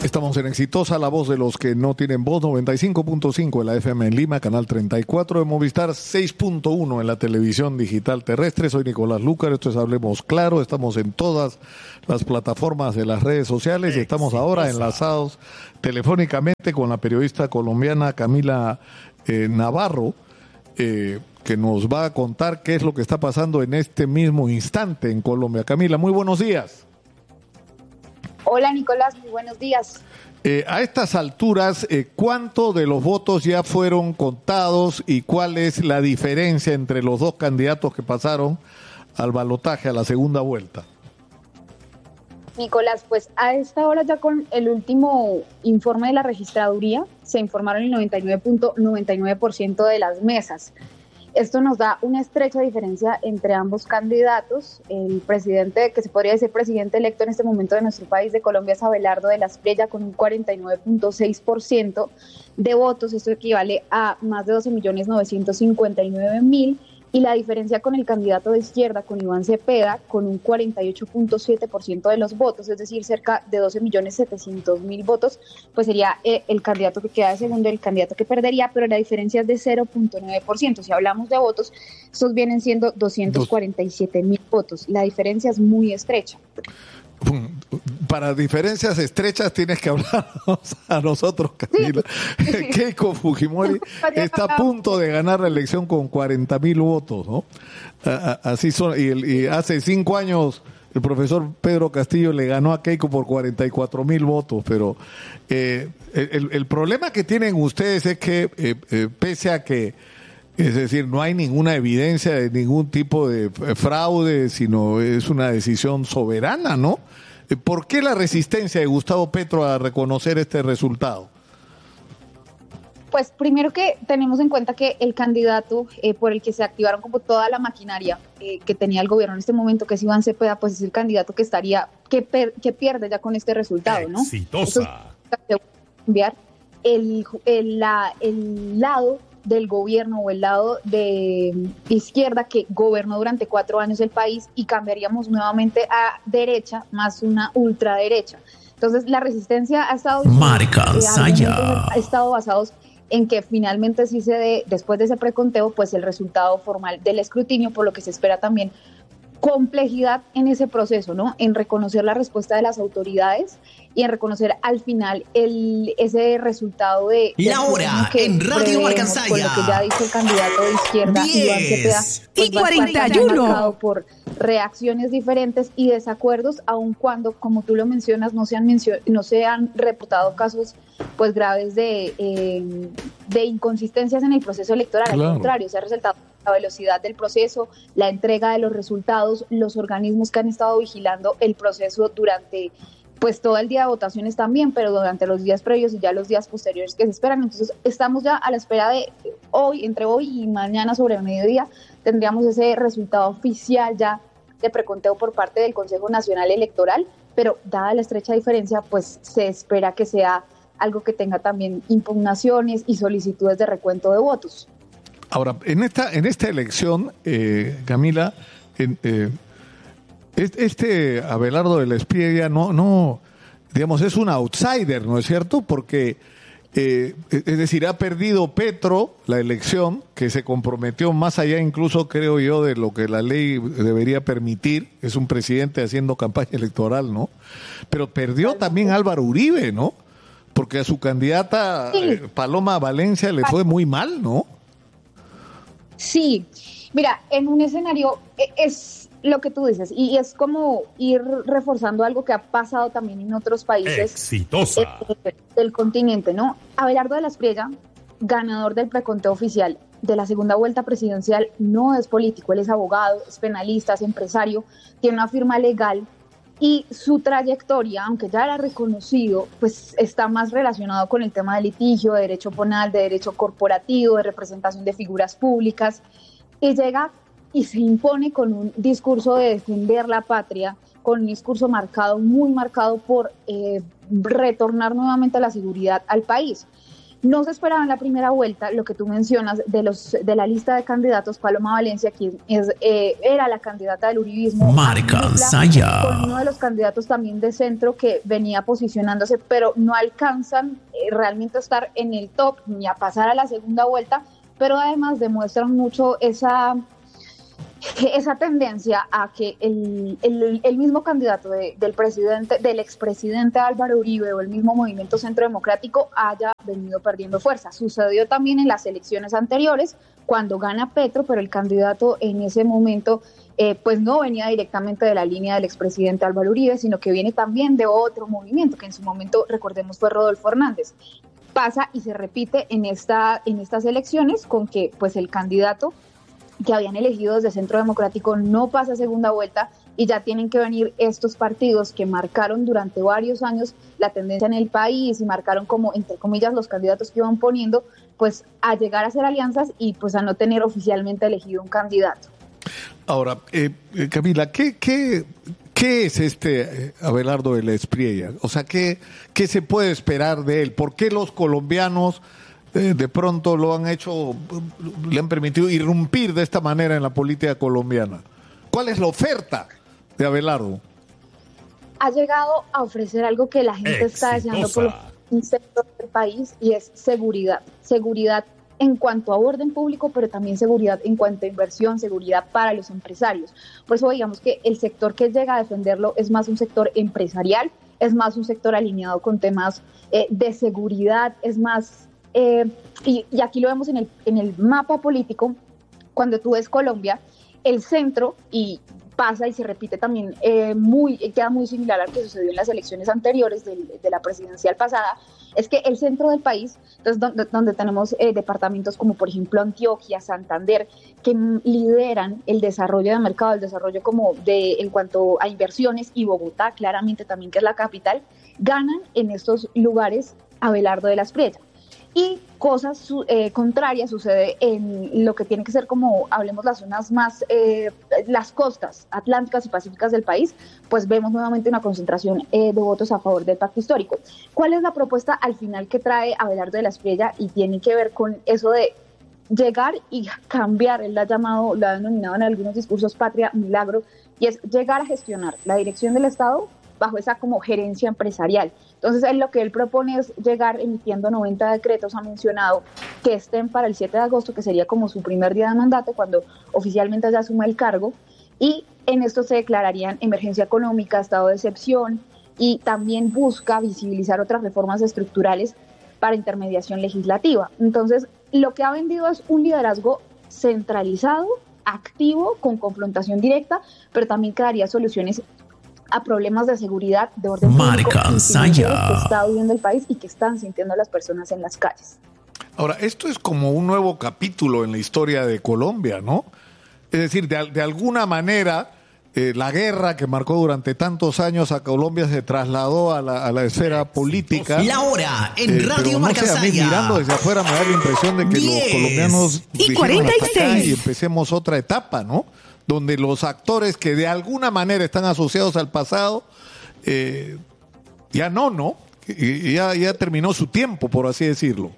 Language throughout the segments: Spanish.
Estamos en Exitosa, la voz de los que no tienen voz, 95.5 en la FM en Lima, canal 34 de Movistar, 6.1 en la televisión digital terrestre. Soy Nicolás Lucar, esto es Hablemos Claro, estamos en todas las plataformas de las redes sociales y estamos ahora enlazados telefónicamente con la periodista colombiana Camila Navarro, que nos va a contar qué es lo que está pasando en este mismo instante en Colombia. Camila, muy buenos días. Hola Nicolás, muy buenos días. A estas alturas, ¿cuánto de los votos ya fueron contados y cuál es la diferencia entre los dos candidatos que pasaron al balotaje, a la segunda vuelta? Nicolás, pues a esta hora ya con el último informe de la registraduría se informaron el 99.99% de las mesas. Esto nos da una estrecha diferencia entre ambos candidatos. El presidente, que se podría decir presidente electo en este momento de nuestro país, de Colombia, es Abelardo de la Espriella, con un 49.6% de votos. Esto equivale a más de 12.959.000. Y la diferencia con el candidato de izquierda, con Iván Cepeda, con un 48.7% de los votos, es decir, cerca de 12.700.000 votos, pues sería el candidato que queda de segundo, el candidato que perdería, pero la diferencia es de 0.9%. Si hablamos de votos, estos vienen siendo 247.000 votos. La diferencia es muy estrecha. Para diferencias estrechas tienes que hablarnos a nosotros, Camila. Sí. Keiko Fujimori está a punto de ganar la elección con 40.000 votos, ¿no? Así son. Y hace 5 años el profesor Pedro Castillo le ganó a Keiko por 44.000 votos, pero el problema que tienen ustedes es que pese a que, es decir, no hay ninguna evidencia de ningún tipo de fraude, sino es una decisión soberana, ¿no? ¿Por qué la resistencia de Gustavo Petro a reconocer este resultado? Pues primero que tenemos en cuenta que el candidato por el que se activaron como toda la maquinaria que tenía el gobierno en este momento, que es Iván Cepeda, pues es el candidato que que pierde ya con este resultado, ¿no? Exitosa. Entonces, cambiar el lado del gobierno o el lado de izquierda que gobernó durante 4 años el país y cambiaríamos nuevamente a derecha más una ultraderecha. Entonces la resistencia ha estado basados en que finalmente sí se dé, después de ese preconteo, pues el resultado formal del escrutinio, por lo que se espera también complejidad en ese proceso, ¿no? En reconocer la respuesta de las autoridades y en reconocer al final ese resultado de la hora en Radio Marcansaya. Con lo que ya dice el candidato de izquierda, 10 Iván Cepeda, pues y 41. Marcado por reacciones diferentes y desacuerdos, aun cuando, como tú lo mencionas, no se han reportado casos pues graves de inconsistencias en el proceso electoral. Claro. Al contrario, se ha resaltado la velocidad del proceso, la entrega de los resultados, los organismos que han estado vigilando el proceso durante pues todo el día de votaciones también, pero durante los días previos y ya los días posteriores que se esperan. Entonces estamos ya a la espera de hoy, entre hoy y mañana sobre el mediodía, tendríamos ese resultado oficial ya de preconteo por parte del Consejo Nacional Electoral, pero dada la estrecha diferencia, pues se espera que sea algo que tenga también impugnaciones y solicitudes de recuento de votos. Ahora, en esta elección, Camila, este Abelardo de la Espriella no, digamos, es un outsider, ¿no es cierto? Porque, es decir, ha perdido Petro la elección, que se comprometió más allá incluso, creo yo, de lo que la ley debería permitir. Es un presidente haciendo campaña electoral, ¿no? Pero perdió también Álvaro Uribe, ¿no? Porque a su candidata, sí, Paloma Valencia, le fue muy mal, ¿no? Sí, mira, en un escenario es lo que tú dices y es como ir reforzando algo que ha pasado también en otros países Exitosa. Del continente, ¿no? Abelardo de la Espriella, ganador del preconteo oficial de la segunda vuelta presidencial, no es político, él es abogado, es penalista, es empresario, tiene una firma legal y su trayectoria, aunque ya era reconocido, pues está más relacionado con el tema de litigio, de derecho penal, de derecho corporativo, de representación de figuras públicas, y llega y se impone con un discurso de defender la patria, con un discurso muy marcado por retornar nuevamente la seguridad al país. No se esperaba en la primera vuelta lo que tú mencionas de la lista de candidatos. Paloma Valencia, quien era la candidata del uribismo, Marcansaya, con uno de los candidatos también de centro que venía posicionándose, pero no alcanzan realmente a estar en el top ni a pasar a la segunda vuelta, pero además demuestran mucho esa tendencia a que el mismo candidato del expresidente Álvaro Uribe o el mismo Movimiento Centro Democrático haya venido perdiendo fuerza. Sucedió también en las elecciones anteriores, cuando gana Petro, pero el candidato en ese momento pues no venía directamente de la línea del expresidente Álvaro Uribe, sino que viene también de otro movimiento, que en su momento, recordemos, fue Rodolfo Hernández. Pasa y se repite en estas elecciones con que pues el candidato que habían elegido desde Centro Democrático no pasa a segunda vuelta y ya tienen que venir estos partidos que marcaron durante varios años la tendencia en el país y marcaron como, entre comillas, los candidatos que iban poniendo, pues a llegar a hacer alianzas y pues a no tener oficialmente elegido un candidato. Ahora, Camila, ¿qué es Abelardo de la Espriella? O sea, ¿qué se puede esperar de él? ¿Por qué los colombianos de pronto lo han hecho, le han permitido irrumpir de esta manera en la política colombiana? ¿Cuál es la oferta de Abelardo? Ha llegado a ofrecer algo que la gente está deseando por un sector del país, y es seguridad. Seguridad en cuanto a orden público, pero también seguridad en cuanto a inversión, seguridad para los empresarios. Por eso digamos que el sector que llega a defenderlo es más un sector empresarial, es más un sector alineado con temas de seguridad, es más... y aquí lo vemos en el mapa político. Cuando tú ves Colombia, el centro, y pasa y se repite también, queda muy similar al que sucedió en las elecciones anteriores de la presidencial pasada, es que el centro del país, entonces, donde tenemos departamentos como por ejemplo Antioquia, Santander, que lideran el desarrollo de mercado, el desarrollo en cuanto a inversiones, y Bogotá claramente también, que es la capital, ganan en estos lugares Abelardo de la Espriella. Y cosas contrarias sucede en lo que tiene que ser, como hablemos, las zonas más, las costas atlánticas y pacíficas del país, pues vemos nuevamente una concentración de votos a favor del pacto histórico. ¿Cuál es la propuesta al final que trae Abelardo de la Espriella? Y tiene que ver con eso de llegar y cambiar, él lo ha denominado en algunos discursos patria milagro, y es llegar a gestionar la dirección del Estado bajo esa como gerencia empresarial. Entonces, lo que él propone es llegar emitiendo 90 decretos, ha mencionado, que estén para el 7 de agosto, que sería como su primer día de mandato, cuando oficialmente ya asuma el cargo, y en esto se declararían emergencia económica, estado de excepción, y también busca visibilizar otras reformas estructurales para intermediación legislativa. Entonces, lo que ha vendido es un liderazgo centralizado, activo, con confrontación directa, pero también crearía soluciones a problemas de seguridad, de orden público, que está viviendo el país y que están sintiendo las personas en las calles. Ahora, esto es como un nuevo capítulo en la historia de Colombia, ¿no? Es decir, de alguna manera, la guerra que marcó durante tantos años a Colombia se trasladó a la esfera política. La hora en Radio Marcansaya. No sé, a mí mirando desde afuera me da la impresión de que los colombianos y 46 y empecemos otra etapa, ¿no? Donde los actores que de alguna manera están asociados al pasado, ya no, ya terminó su tiempo, por así decirlo.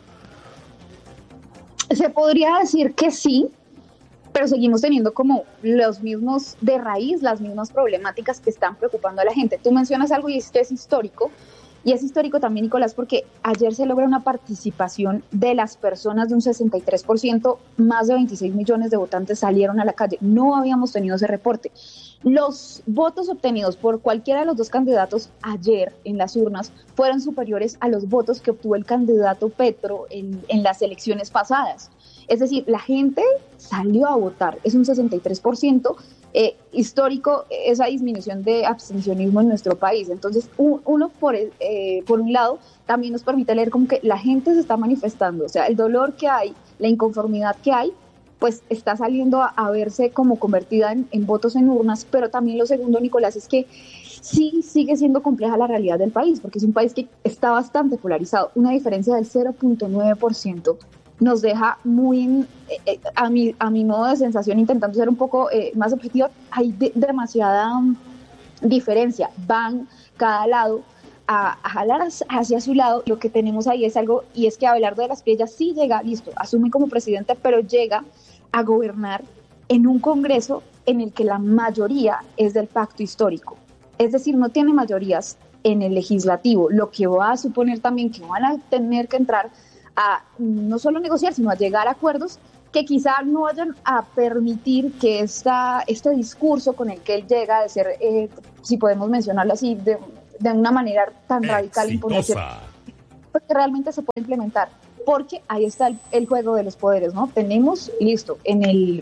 Se podría decir que sí, pero seguimos teniendo como los mismos de raíz, las mismas problemáticas que están preocupando a la gente. Tú mencionas algo y es que es histórico. Y es histórico también, Nicolás, porque ayer se logra una participación de las personas de un 63%, más de 26 millones de votantes salieron a la calle. No habíamos tenido ese reporte. Los votos obtenidos por cualquiera de los dos candidatos ayer en las urnas fueron superiores a los votos que obtuvo el candidato Petro en las elecciones pasadas. Es decir, la gente salió a votar, es un 63%. Histórico esa disminución de abstencionismo en nuestro país. Entonces, uno por un lado también nos permite leer como que la gente se está manifestando, o sea, el dolor que hay, la inconformidad que hay, pues está saliendo a verse como convertida en votos en urnas. Pero también lo segundo, Nicolás, es que sí sigue siendo compleja la realidad del país, porque es un país que está bastante polarizado. Una diferencia del 0.9% nos deja muy, a mi modo de sensación, intentando ser un poco más objetiva, hay demasiada diferencia. Van cada lado a jalar hacia su lado, lo que tenemos ahí es algo, y es que Abelardo de las Piedras sí llega, listo, asume como presidente, pero llega a gobernar en un Congreso en el que la mayoría es del pacto histórico. Es decir, no tiene mayorías en el legislativo, lo que va a suponer también que van a tener que entrar a no solo negociar, sino a llegar a acuerdos que quizá no vayan a permitir que este discurso con el que él llega de ser, si podemos mencionarlo así, de una manera tan radical, imponerse, porque realmente se puede implementar, porque ahí está el juego de los poderes, ¿no? Tenemos, listo, en el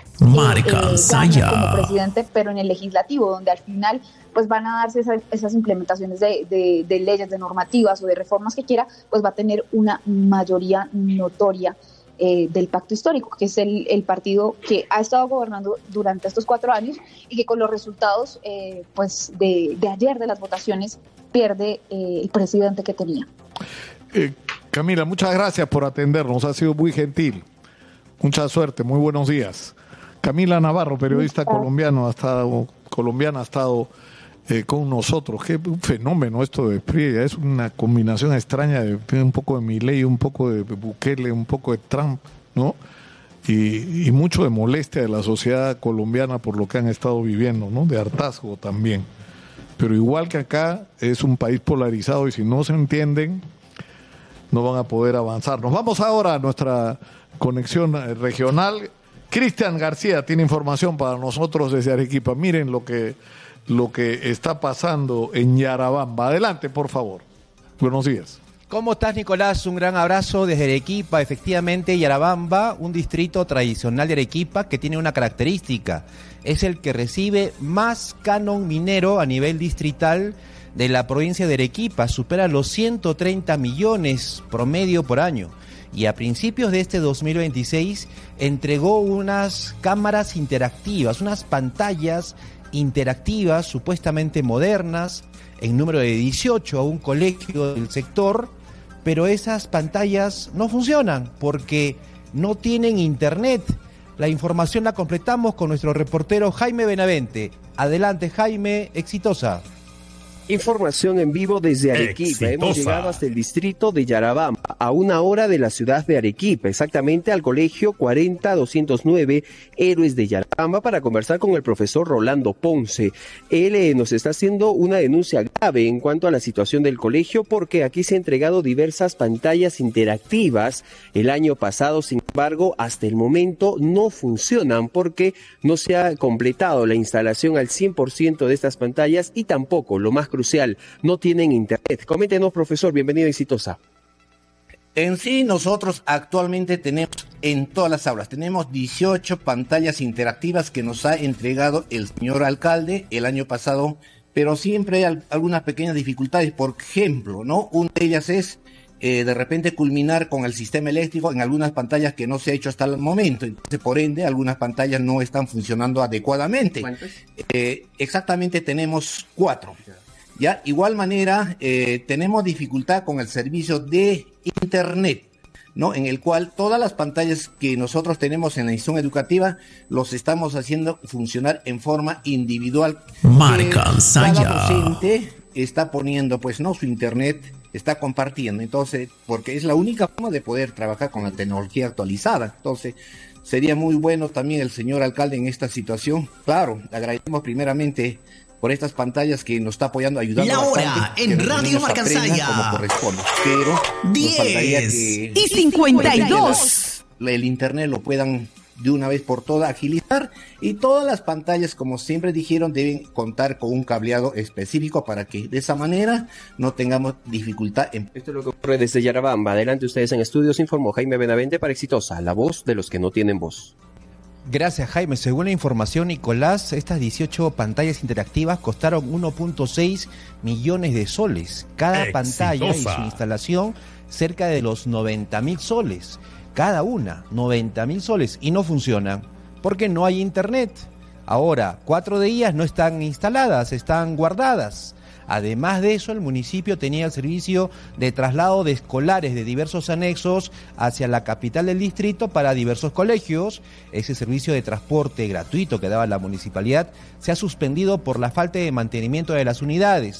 como presidente, pero en el legislativo, donde al final pues van a darse esas implementaciones de leyes, de normativas o de reformas que quiera, pues va a tener una mayoría notoria del pacto histórico, que es el partido que ha estado gobernando durante estos 4 años y que con los resultados pues de ayer de las votaciones pierde el presidente que tenía. Camila, muchas gracias por atendernos, ha sido muy gentil. Mucha suerte, muy buenos días. Camila Navarro, periodista colombiana, ha estado con nosotros. Qué fenómeno esto de Prieya, es una combinación extraña de un poco de Milei, un poco de Bukele, un poco de Trump, ¿no? Y mucho de molestia de la sociedad colombiana por lo que han estado viviendo, ¿no? De hartazgo también. Pero igual que acá, es un país polarizado y si no se entienden, no van a poder avanzar. Nos vamos ahora a nuestra conexión regional. Cristian García tiene información para nosotros desde Arequipa. Miren lo que está pasando en Yarabamba. Adelante, por favor. Buenos días. ¿Cómo estás, Nicolás? Un gran abrazo desde Arequipa. Efectivamente, Yarabamba, un distrito tradicional de Arequipa que tiene una característica. Es el que recibe más canon minero a nivel distrital de la provincia de Arequipa. Supera los 130 millones promedio por año. Y a principios de este 2026 entregó unas cámaras interactivas, unas pantallas interactivas supuestamente modernas, en número de 18 a un colegio del sector, pero esas pantallas no funcionan porque no tienen internet. La información la completamos con nuestro reportero Jaime Benavente. Adelante, Jaime, exitosa. Información en vivo desde Arequipa. Hemos llegado hasta el distrito de Yarabamba, a 1 hora de la ciudad de Arequipa, exactamente al colegio 40209 Héroes de Yarabamba, para conversar con el profesor Rolando Ponce. Él nos está haciendo una denuncia grave en cuanto a la situación del colegio, porque aquí se han entregado diversas pantallas interactivas el año pasado. Sin embargo, hasta el momento no funcionan porque no se ha completado la instalación al 100% de estas pantallas y tampoco, lo más crucial, no tienen internet. Coméntenos, profesor, bienvenido a Exitosa. En sí, nosotros actualmente tenemos en todas las aulas, tenemos 18 pantallas interactivas que nos ha entregado el señor alcalde el año pasado, pero siempre hay algunas pequeñas dificultades. Por ejemplo, ¿no? Una de ellas es de repente culminar con el sistema eléctrico en algunas pantallas que no se ha hecho hasta el momento. Entonces, por ende, algunas pantallas no están funcionando adecuadamente. Exactamente tenemos 4. Ya, igual manera, tenemos dificultad con el servicio de internet, ¿no? En el cual todas las pantallas que nosotros tenemos en la institución educativa los estamos haciendo funcionar en forma individual. Cada docente está poniendo, pues, no, su internet, está compartiendo. Entonces, porque es la única forma de poder trabajar con la tecnología actualizada. Entonces, sería muy bueno también el señor alcalde en esta situación. Claro, le agradecemos primeramente por estas pantallas que nos está apoyando, ayudando bastante. La hora en Radio Marcansaya. Como corresponde. Pero 10:52. El internet lo puedan de una vez por todas agilizar, y todas las pantallas, como siempre dijeron, deben contar con un cableado específico para que de esa manera no tengamos dificultad en... Esto es lo que ocurre desde Yarabamba. Adelante ustedes en estudios, informó Jaime Benavente para Exitosa, la voz de los que no tienen voz. Gracias, Jaime. Según la información, Nicolás, estas 18 pantallas interactivas costaron 1.6 millones de soles. Cada pantalla y su instalación cerca de los 90.000 soles. Cada una, 90.000 soles. Y no funcionan porque no hay internet. Ahora, 4 de ellas no están instaladas, están guardadas. Además de eso, el municipio tenía el servicio de traslado de escolares de diversos anexos hacia la capital del distrito para diversos colegios. Ese servicio de transporte gratuito que daba la municipalidad se ha suspendido por la falta de mantenimiento de las unidades.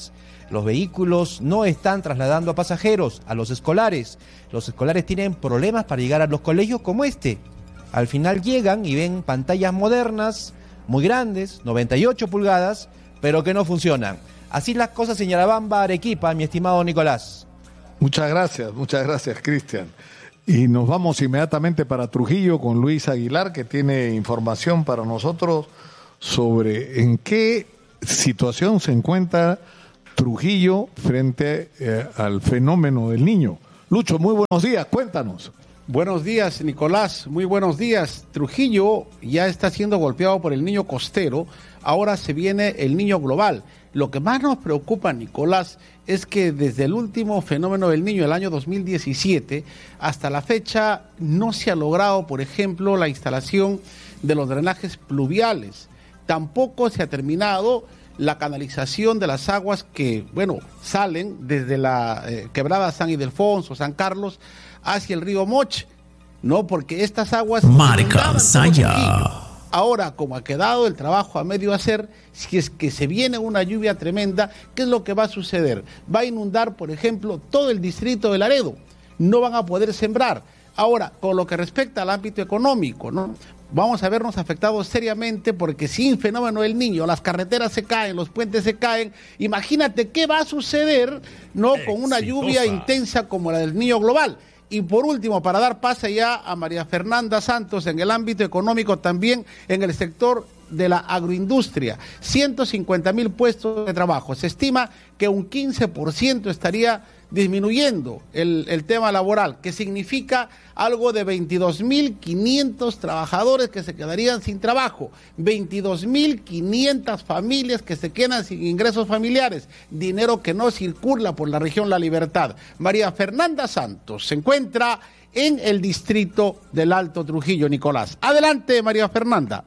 Los vehículos no están trasladando a pasajeros, a los escolares. Los escolares tienen problemas para llegar a los colegios como este. Al final llegan y ven pantallas modernas, muy grandes, 98 pulgadas, pero que no funcionan. Así las cosas en Yarabamba, Arequipa, mi estimado Nicolás. Muchas gracias, Cristian. Y nos vamos inmediatamente para Trujillo con Luis Aguilar, que tiene información para nosotros sobre en qué situación se encuentra Trujillo frente al fenómeno del niño. Lucho, muy buenos días, cuéntanos. Buenos días, Nicolás, muy buenos días. Trujillo ya está siendo golpeado por el niño costero, ahora se viene el niño global. Lo que más nos preocupa, Nicolás, es que desde el último fenómeno del niño, el año 2017, hasta la fecha no se ha logrado, por ejemplo, la instalación de los drenajes pluviales. Tampoco se ha terminado la canalización de las aguas que, salen desde la quebrada San Ildefonso, San Carlos, hacia el río Moche, ¿no? Porque estas aguas... Marca Saya. Ahora, como ha quedado el trabajo a medio hacer, si es que se viene una lluvia tremenda, ¿qué es lo que va a suceder? Va a inundar, por ejemplo, todo el distrito de Laredo. No van a poder sembrar. Ahora, con lo que respecta al ámbito económico, ¿no? Vamos a vernos afectados seriamente porque sin fenómeno del niño, las carreteras se caen, los puentes se caen. Imagínate qué va a suceder, ¿no? Con una lluvia intensa como la del niño global. Y por último, para dar pase ya a María Fernanda Santos en el ámbito económico, también en el sector de la agroindustria, 150,000 puestos de trabajo. Se estima que un 15% estaría disminuyendo el tema laboral, que significa algo de 22.500 trabajadores que se quedarían sin trabajo, 22.500 familias que se quedan sin ingresos familiares, dinero que no circula por la región La Libertad. María Fernanda Santos se encuentra en el distrito del Alto Trujillo, Nicolás. Adelante, María Fernanda.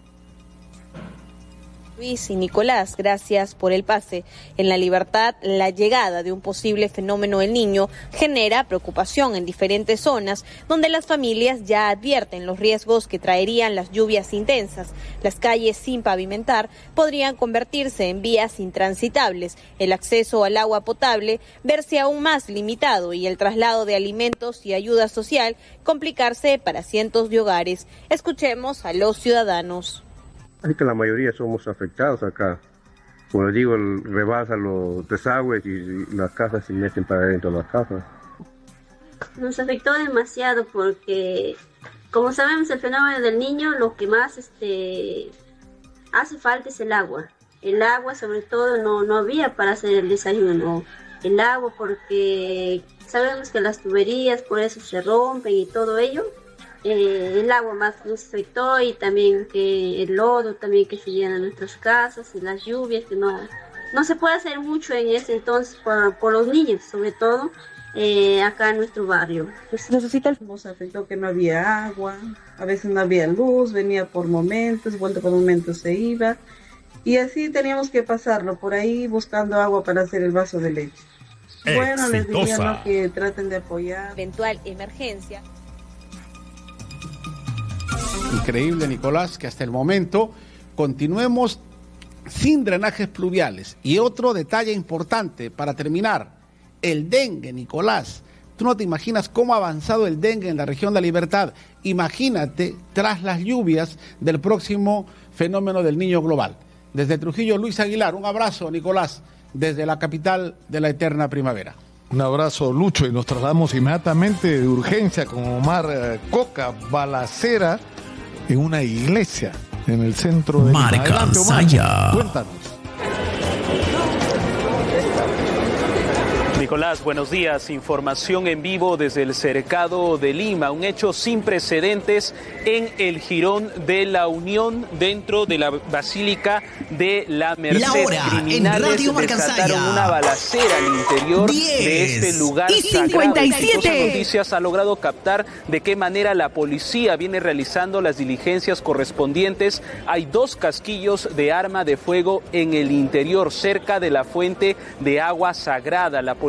Luis y Nicolás, gracias por el pase. En La Libertad, la llegada de un posible fenómeno del niño genera preocupación en diferentes zonas, donde las familias ya advierten los riesgos que traerían las lluvias intensas. Las calles sin pavimentar podrían convertirse en vías intransitables, el acceso al agua potable verse aún más limitado y el traslado de alimentos y ayuda social complicarse para cientos de hogares. Escuchemos a los ciudadanos. Es que la mayoría somos afectados acá. Como les digo, rebasa los desagües y las casas se meten para dentro de las casas. Nos afectó demasiado porque, como sabemos, el fenómeno del niño, lo que más hace falta es el agua. El agua, sobre todo, no había para hacer el desayuno. El agua, porque sabemos que las tuberías por eso se rompen y todo ello. El agua más nos afectó y también que el lodo también que se llena en nuestras casas y las lluvias que no se puede hacer mucho en ese entonces por los niños, sobre todo acá en nuestro barrio. Nos afectó que no había agua, a veces no había luz, venía por momentos, vuelta por momentos se iba y así teníamos que pasarlo por ahí buscando agua para hacer el vaso de leche. Bueno, les diría, ¿no?, que traten de apoyar. Eventual emergencia. Increíble, Nicolás, que hasta el momento continuemos sin drenajes pluviales. Y otro detalle importante para terminar, el dengue, Nicolás. Tú no te imaginas cómo ha avanzado el dengue en la región de La Libertad. Imagínate tras las lluvias del próximo fenómeno del niño global. Desde Trujillo, Luis Aguilar, un abrazo, Nicolás, desde la capital de la eterna primavera. Un abrazo, Lucho, y nos trasladamos inmediatamente de urgencia con Omar Coca, balacera en una iglesia en el centro de Lima. Marca Saya. Cuéntanos. Nicolás, buenos días. Información en vivo desde el cercado de Lima. Un hecho sin precedentes en el Jirón de la Unión, dentro de la Basílica de la Merced. La hora Criminales en Radio Marca desataron Saya. una balacera al interior 10 de este lugar y sagrado. 57. Exitosas Noticias ha logrado captar de qué manera la policía viene realizando las diligencias correspondientes. Hay 2 casquillos de arma de fuego en el interior, cerca de la fuente de agua sagrada. La policía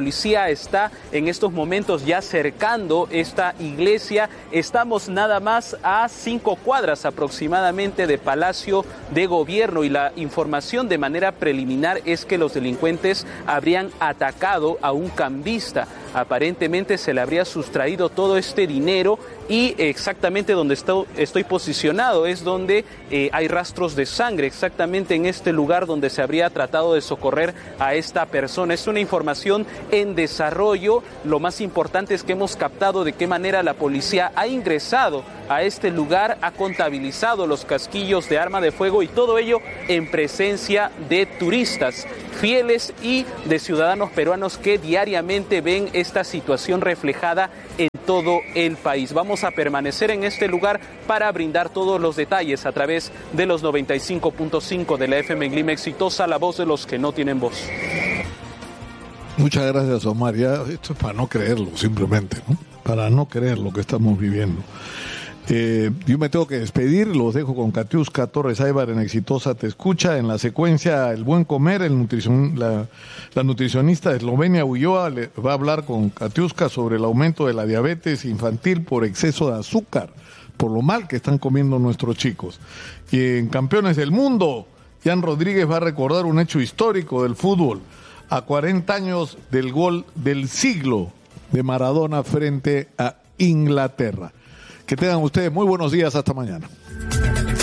policía está en estos momentos ya cercando esta iglesia. Estamos nada más a 5 cuadras aproximadamente de Palacio de Gobierno y la información de manera preliminar es que los delincuentes habrían atacado a un cambista. Aparentemente se le habría sustraído todo este dinero y exactamente donde estoy posicionado es donde hay rastros de sangre, exactamente en este lugar donde se habría tratado de socorrer a esta persona. Es una información en desarrollo. Lo más importante es que hemos captado de qué manera la policía ha ingresado a este lugar, ha contabilizado los casquillos de arma de fuego y todo ello en presencia de turistas fieles y de ciudadanos peruanos que diariamente ven esta situación reflejada en todo el país. Vamos a permanecer en este lugar para brindar todos los detalles a través de los 95.5 de la FM en Lima Exitosa, la voz de los que no tienen voz. Muchas gracias, Omar. Ya, esto es para no creerlo, simplemente, ¿no? Para no creer lo que estamos viviendo. Yo me tengo que despedir, los dejo con Katiuska Torres Aybar en Exitosa Te Escucha. En la secuencia El Buen Comer, la nutricionista de Eslovenia Ulloa va a hablar con Katiuska sobre el aumento de la diabetes infantil por exceso de azúcar, por lo mal que están comiendo nuestros chicos. Y en Campeones del Mundo, Jan Rodríguez va a recordar un hecho histórico del fútbol, a 40 años del gol del siglo de Maradona frente a Inglaterra. Que tengan ustedes muy buenos días, hasta mañana.